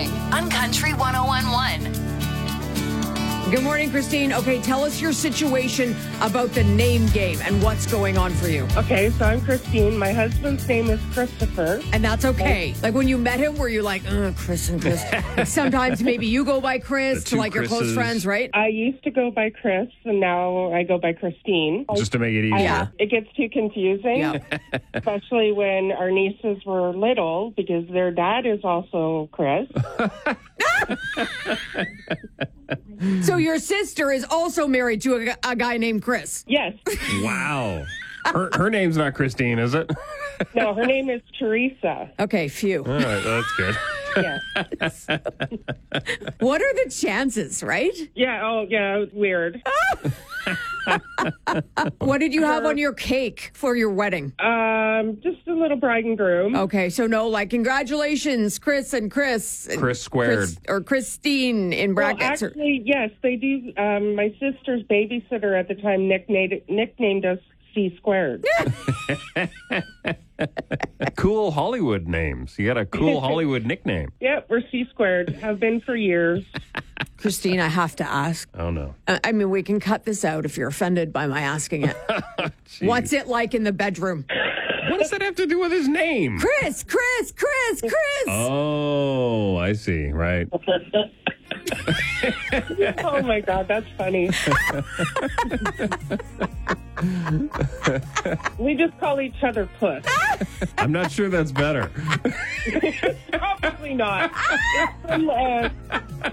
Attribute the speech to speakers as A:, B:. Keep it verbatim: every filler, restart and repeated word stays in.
A: morning on Country one oh one point one.
B: Good morning, Christine. Okay, tell us your situation about the name game and what's going on for you.
C: Okay, so I'm Christine. My husband's name is Christopher.
B: And that's okay. Like when you met him, were you like, oh, Chris and Chris? Like sometimes maybe you go by Chris to like your close friends, right?
C: I used to go by Chris, and now I go by Christine.
D: Just to make it easier.
B: Yeah.
C: It gets too confusing,
B: Yeah.
C: especially when our nieces were little, because their dad is also Chris.
B: So your sister is also married to a, a guy named Chris.
C: Yes.
D: Wow. Her, her name's not Christine, is it?
C: No, her name is Teresa.
B: Okay, phew.
D: All right, that's good.
C: Yes.
B: What are the chances, right?
C: Yeah, oh, yeah, it was weird.
B: What did you have on your cake for your wedding?
C: Um, just a little bride and groom.
B: Okay, so no, like, congratulations, Chris and Chris. and
D: Chris squared.
B: Chris- or Christine in
C: Well,
B: brackets. or-
C: actually, yes, they do. Um, my sister's babysitter at the time nicknamed, nicknamed us C squared.
D: Cool Hollywood names. You got a cool Hollywood nickname.
C: Yep, we're C squared. Have been for years.
B: Christine, I have to ask.
D: Oh, no.
B: Uh, I mean, we can cut this out if you're offended by my asking it. What's it like in the bedroom?
D: What does that have to do with his name?
B: Chris, Chris, Chris, Chris.
D: Oh, I see. Right.
C: Oh my God, that's funny. We just call each other Puss.
D: I'm not sure that's better.
C: Probably not. It's from, uh,